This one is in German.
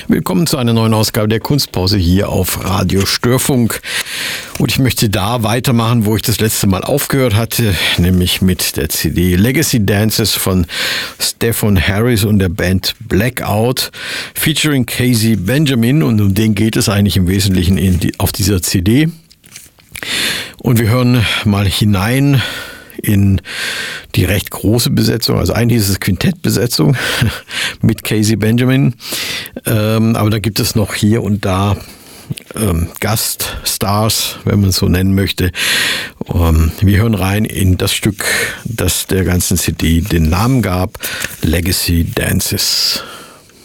Willkommen zu einer neuen Ausgabe der Kunstpause hier auf Radio Störfunk. Und ich möchte da weitermachen, wo ich das letzte Mal aufgehört hatte, nämlich mit der CD Legacy Dances von Stephen Harris und der Band Blackout, featuring Casey Benjamin. Und um den geht es eigentlich im Wesentlichen auf dieser CD. Und wir hören mal hinein in die recht große Besetzung, also eigentlich ist es Quintettbesetzung mit Casey Benjamin, aber da gibt es noch hier und da Gaststars, wenn man es so nennen möchte. Wir hören rein in das Stück, das der ganzen CD den Namen gab, Legacy Dances.